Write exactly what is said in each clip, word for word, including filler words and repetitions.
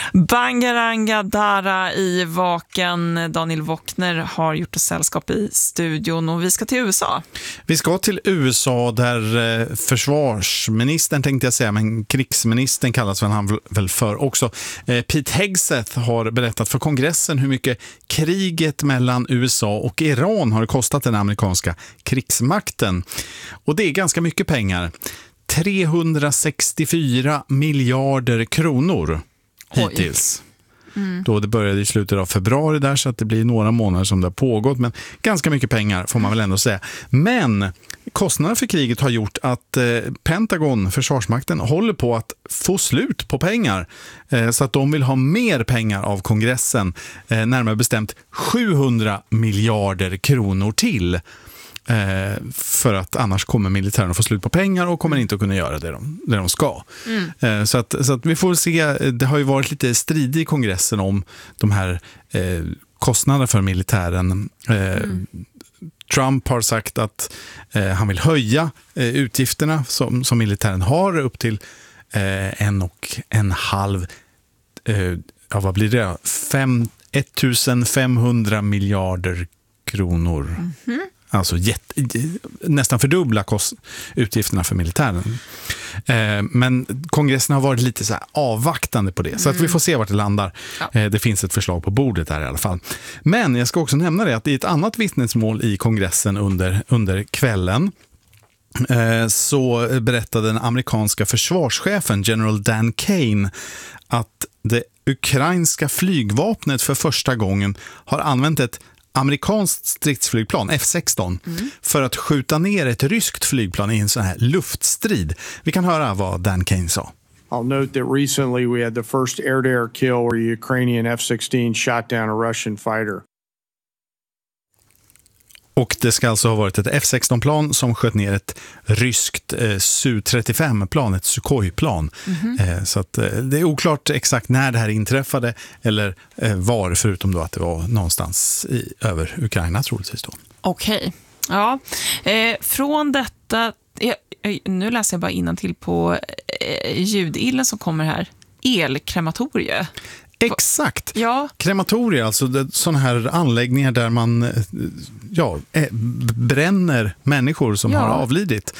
Bangaranga Dara i Vaken. Daniel Wockner har gjort ett sällskap i studion och vi ska till U S A. Vi ska till U S A där försvarsministern, tänkte jag säga, men krigsministern kallas väl han väl för också. Pete Hegseth har berättat för kongressen hur mycket kriget mellan U S A och Iran har kostat den amerikanska krigsmakten. Och det är ganska mycket pengar. trehundrasextiofyra miljarder kronor hittills. Mm. Då det började i slutet av februari där, så att det blir några månader som det har pågått, men ganska mycket pengar får man väl ändå säga. Men kostnaderna för kriget har gjort att eh, Pentagon, försvarsmakten, håller på att få slut på pengar, eh, så att de vill ha mer pengar av kongressen, eh, närmare bestämt sjuhundra miljarder kronor till. För att annars kommer militären att få slut på pengar och kommer inte att kunna göra det de, det de ska. Mm. Så, att, så att vi får se, det har ju varit lite strid i kongressen om de här eh, kostnaderna för militären. Eh, mm. Trump har sagt att eh, han vill höja eh, utgifterna som, som militären har upp till eh, en och en halv, eh, ja, vad blir det? Fem, ettusenfemhundra miljarder kronor. Mm-hmm. Alltså jätte, nästan fördubbla kost, utgifterna för militären. Eh, men kongressen har varit lite så här avvaktande på det. Så att vi får se vart det landar. Ja. Eh, det finns ett förslag på bordet där i alla fall. Men jag ska också nämna det att i ett annat vittnesmål i kongressen under, under kvällen eh, så berättade den amerikanska försvarschefen General Dan Kane att det ukrainska flygvapnet för första gången har använt ett amerikanskt stridsflygplan F sexton mm. för att skjuta ner ett ryskt flygplan i en sån här luftstrid. Vi kan höra vad Dan Kane sa. I'll note that recently we had the first air-to-air kill where Ukrainian F sixteen shot down a Russian fighter. Och det ska alltså ha varit ett F sexton-plan som sköt ner ett ryskt eh, S U trettiofem-plan, ett Sukhoi-plan. Mm-hmm. Eh, så att, eh, det är oklart exakt när det här inträffade eller eh, var, förutom då att det var någonstans i, över Ukraina troligtvis då. Okej, okay. Ja. Eh, från detta, eh, nu läser jag bara innantill på eh, ljudillen som kommer här. Elkrematorie. Exakt. Ja. Krematorier, alltså sådana här anläggningar där man ja, bränner människor som ja. har avlidit.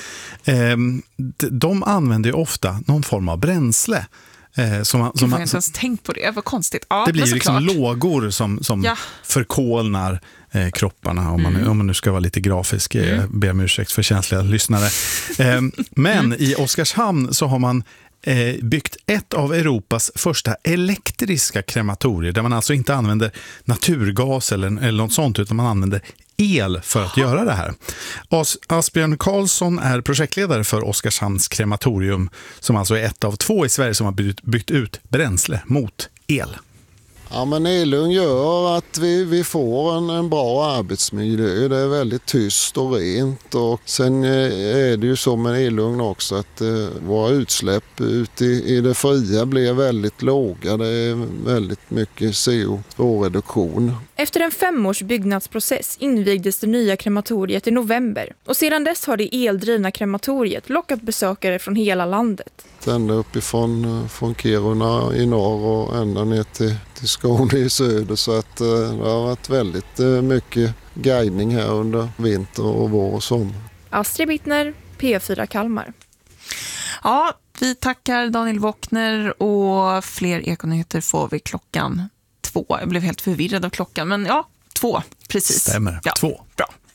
De använder ju ofta någon form av bränsle. Som man, som jag har inte ens tänkt på det, vad konstigt. Ja, det blir ju liksom klart. lågor som, som ja. förkolnar eh, kropparna, om man, mm. om man nu ska vara lite grafisk. Mm. Jag ber om ursäkt för känsliga lyssnare. Eh, men mm. i Oskarshamn så har man Eh, byggt ett av Europas första elektriska krematorier där man alltså inte använder naturgas eller, eller något sånt, utan man använder el för att göra det här. As- Asbjörn Karlsson är projektledare för Oskarshamns krematorium, som alltså är ett av två i Sverige som har byggt, byggt ut bränsle mot el. Ja, men elugn gör att vi, vi får en, en bra arbetsmiljö. Det är väldigt tyst och rent. Och sen är det ju så med elugn också att eh, våra utsläpp ute i, i det fria blir väldigt låga. Det är väldigt mycket C O två-reduktion. Efter en femårs byggnadsprocess invigdes det nya krematoriet i november. Och sedan dess har det eldrivna krematoriet lockat besökare från hela landet. Ända uppifrån från Kiruna i norr och ända ner till, till Skåne i söder. Så att det har varit väldigt mycket guidning här under vinter och vår och sommar. Astrid Bittner, P fyra Kalmar. Ja, vi tackar Daniel Wockner och fler Ekonyheter får vi klockan två. Jag blev helt förvirrad av klockan, men ja, två, precis. Stämmer, ja, två. Bra.